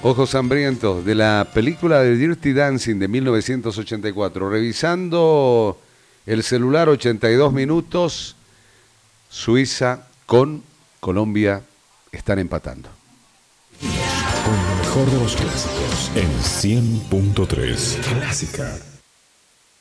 Ojos Hambrientos, de la película de Dirty Dancing de 1984. Revisando el celular, 82 minutos. Suiza con Colombia están empatando. Con lo mejor de los clásicos en 100.3 Clásica.